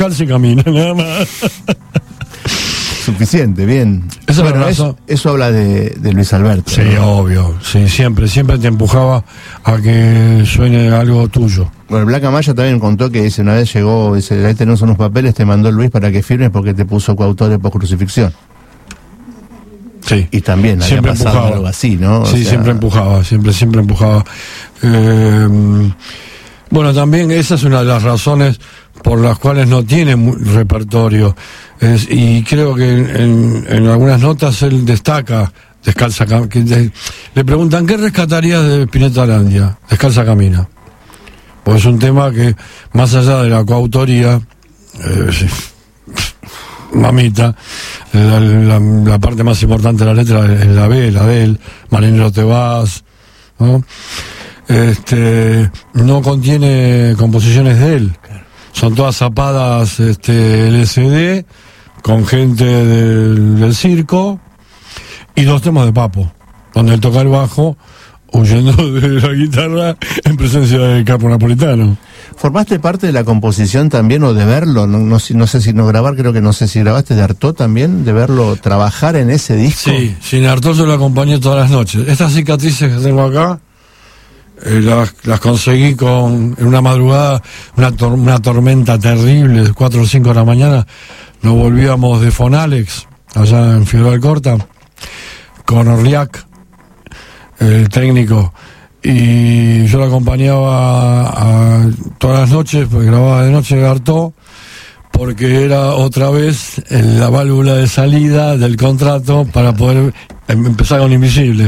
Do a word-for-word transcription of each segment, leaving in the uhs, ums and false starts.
descalza y camina, nada más. Suficiente, bien. Eso, bueno, eso, eso habla de, de Luis Alberto. Sí, ¿no? Obvio, sí, siempre, siempre te empujaba a que suene algo tuyo. Bueno, el Black Amaya también contó que dice, una vez llegó, dice, ahí tenés unos papeles, te mandó Luis para que firmes porque te puso coautor de post-crucifixión. Sí. Y también había siempre pasado empujaba. Algo así, ¿no? O sí, sea... siempre empujaba, siempre, siempre empujaba. Eh, bueno, también esa es una de las razones por las cuales no tiene repertorio. Es, y creo que en, en algunas notas él destaca Descalza que de, le preguntan ¿qué rescatarías de Spinetta Landia? Descalza camina. Pues es un tema que, más allá de la coautoría, eh, sí, mamita, la, la, la parte más importante de la letra es la B, la de él, Marinero te vas, ¿no? Este, no contiene composiciones de él. Son todas zapadas este, L S D, con gente del, del circo, y dos temas de Papo, donde él toca el bajo, huyendo de la guitarra en presencia del capo napolitano. ¿Formaste parte de la composición también o de verlo? No, no, no sé si no grabar, creo que no sé si grabaste de Artaud también, de verlo trabajar en ese disco. Sí, sin Artaud yo lo acompañé todas las noches. Estas cicatrices que tengo acá, eh, las, las conseguí con en una madrugada, una, tor una tormenta terrible, de cuatro o cinco de la mañana. Nos volvíamos de Fonalex, allá en Figueroa Alcorta, con Orliac, el técnico, y yo lo acompañaba a, a, todas las noches, porque grababa de noche de Artaud, porque era otra vez en la válvula de salida del contrato para poder empezar con Invisible.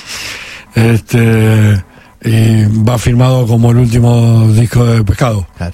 Este, y va firmado como el último disco de Pescado. Claro.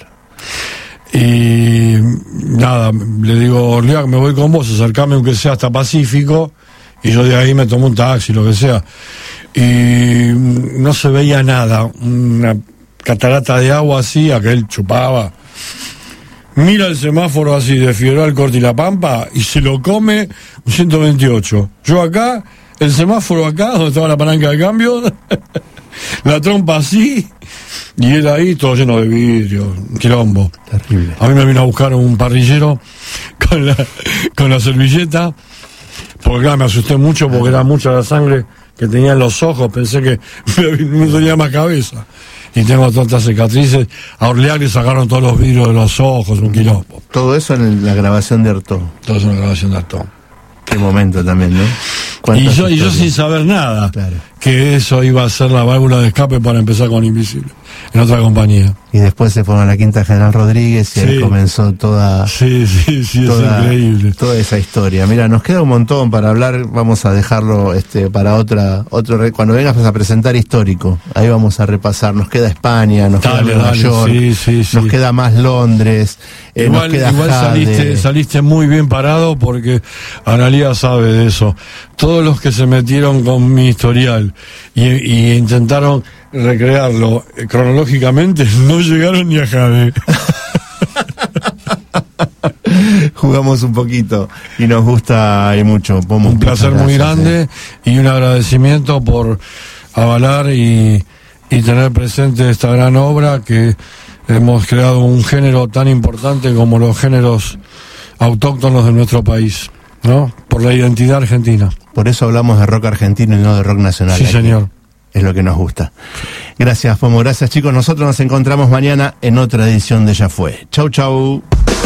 Y nada, le digo, Orliac, me voy con vos, acercame aunque sea hasta Pacífico, y yo de ahí me tomo un taxi, lo que sea. Y no se veía nada, una catarata de agua así, a que él chupaba. Mira el semáforo así de Figueroa Alcorta y La Pampa y se lo come un ciento veintiocho. Yo acá, el semáforo acá, donde estaba la palanca de cambio, la trompa así, y él ahí todo lleno de vidrio, un quilombo. Terrible. A mí me vino a buscar un parrillero con la, con la servilleta, porque claro, me asusté mucho porque era mucha la sangre que tenía en los ojos, pensé que no tenía más cabeza. Y tengo tantas cicatrices. A Orliac le sacaron todos los vidrios de los ojos, un quilombo. Todo eso en la grabación de Artaud. Todo eso en la grabación de Artaud. Qué momento también, ¿no? Y yo, y yo sin saber nada, claro, que eso iba a ser la válvula de escape para empezar con Invisible, en otra compañía. Y después se fueron a la Quinta General Rodríguez y sí, ahí comenzó toda, sí, sí, sí, toda, es increíble. Toda esa historia. Mira, nos queda un montón para hablar, vamos a dejarlo este para otra, otro cuando vengas a presentar Histórico, ahí vamos a repasar, nos queda España, nos dale, queda Nueva dale, York, sí, sí, sí. nos queda más Londres, eh, igual, nos queda igual saliste, saliste muy bien parado porque Analía sabe de eso. Todos los que se metieron con mi historial y, y intentaron recrearlo eh, cronológicamente no llegaron ni a Jade. Jugamos un poquito y nos gusta y mucho. Pomos, un placer gracias, muy grande eh. y un agradecimiento por avalar y, y tener presente esta gran obra que hemos creado un género tan importante como los géneros autóctonos de nuestro país, ¿no? Por la identidad argentina. Por eso hablamos de rock argentino y no de rock nacional. Sí, aquí señor. Es lo que nos gusta. Gracias, Pomo. Gracias, chicos. Nosotros nos encontramos mañana en otra edición de Ya Fue. Chau, chau.